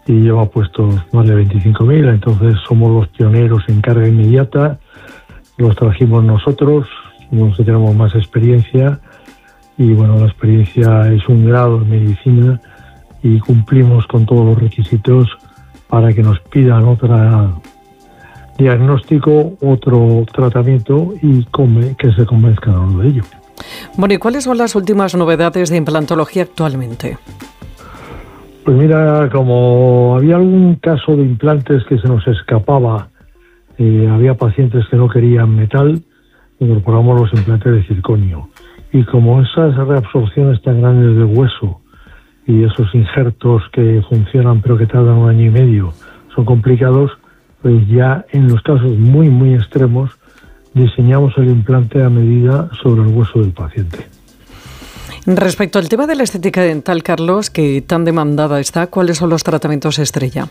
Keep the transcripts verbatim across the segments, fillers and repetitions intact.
y lleva puestos más de veinticinco mil, entonces somos los pioneros en carga inmediata, los trajimos nosotros, los que tenemos más experiencia, y bueno, la experiencia es un grado en medicina y cumplimos con todos los requisitos para que nos pidan otro diagnóstico, otro tratamiento y come, que se convenzcan de ello. Bueno, ¿y cuáles son las últimas novedades de implantología actualmente? Pues mira, como había algún caso de implantes que se nos escapaba, eh, había pacientes que no querían metal, incorporamos los implantes de circonio. Y como esas reabsorciones tan grandes del hueso y esos injertos que funcionan pero que tardan un año y medio son complicados, pues ya en los casos muy, muy extremos diseñamos el implante a medida sobre el hueso del paciente. Respecto al tema de la estética dental, Carlos, que tan demandada está, ¿cuáles son los tratamientos estrella?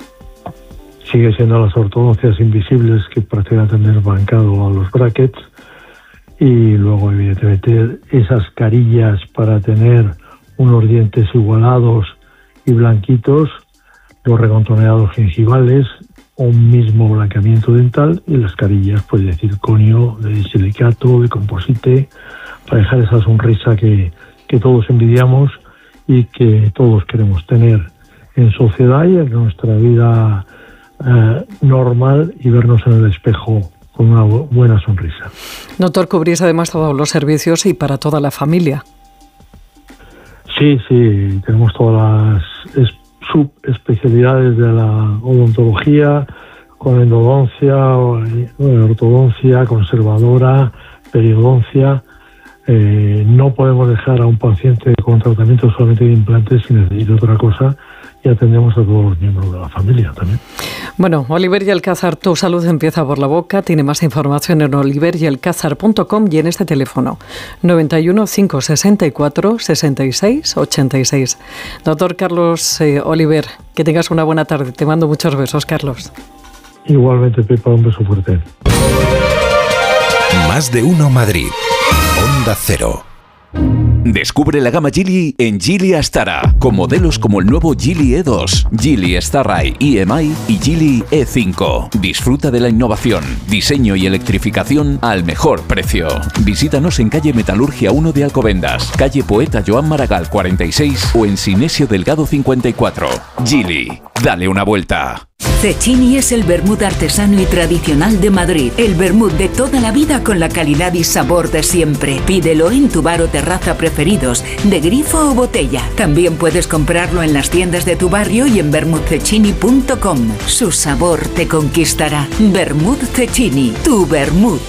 Sigue siendo las ortodoncias invisibles, que pretenden tener bancado a los brackets, y luego evidentemente esas carillas para tener unos dientes igualados y blanquitos, los recontorneados gingivales, un mismo blanqueamiento dental, y las carillas pues de circonio, de silicato, de composite, para dejar esa sonrisa que, que todos envidiamos y que todos queremos tener en sociedad y en nuestra vida eh, normal, y vernos en el espejo con una buena sonrisa. Doctor, cubrís además todos los servicios y para toda la familia. Sí, sí, tenemos todas las subespecialidades de la odontología, con endodoncia, ortodoncia, conservadora, periodoncia. Eh, no podemos dejar a un paciente con tratamiento solamente de implantes si necesita otra cosa, y atendemos a todos los miembros de la familia también. Bueno, Oliver y Alcázar, tu salud empieza por la boca. Tiene más información en oliver y alcázar punto com y en este teléfono noventa y uno, cinco sesenta y cuatro, sesenta y seis, ochenta y seis. Doctor Carlos eh, Oliver, que tengas una buena tarde. Te mando muchos besos, Carlos. Igualmente, Pepa, un beso fuerte. Más de uno Madrid. Onda Cero. Descubre la gama Geely en Geely Astara, con modelos como el nuevo Geely E dos, Geely Starray E M I y Geely E cinco. Disfruta de la innovación, diseño y electrificación al mejor precio. Visítanos en calle Metalurgia uno de Alcobendas, calle Poeta Joan Maragall cuarenta y seis o en Sinesio Delgado cincuenta y cuatro. Geely, dale una vuelta. Cecchini es el vermut artesano y tradicional de Madrid. El vermut de toda la vida con la calidad y sabor de siempre. Pídelo en tu bar o terraza preferidos, de grifo o botella. También puedes comprarlo en las tiendas de tu barrio y en vermut cecchini punto com. Su sabor te conquistará. Vermut Cecchini, tu vermut.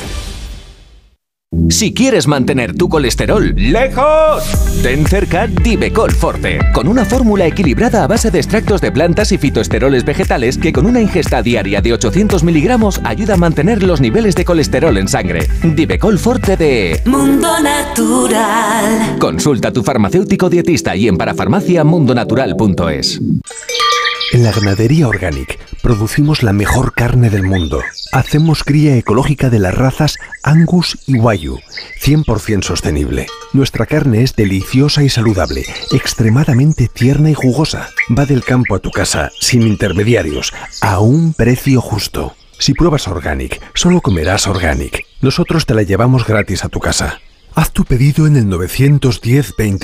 Si quieres mantener tu colesterol lejos, ten cerca Divecol Forte, con una fórmula equilibrada a base de extractos de plantas y fitoesteroles vegetales que con una ingesta diaria de ochocientos miligramos ayuda a mantener los niveles de colesterol en sangre. Divecol Forte de Mundo Natural. Consulta a tu farmacéutico dietista y en parafarmacia mundo natural punto es. En la Ganadería Organic producimos la mejor carne del mundo. Hacemos cría ecológica de las razas Angus y Wagyu, cien por ciento sostenible. Nuestra carne es deliciosa y saludable, extremadamente tierna y jugosa. Va del campo a tu casa, sin intermediarios, a un precio justo. Si pruebas Organic, solo comerás Organic. Nosotros te la llevamos gratis a tu casa. Haz tu pedido en el novecientos diez veinte.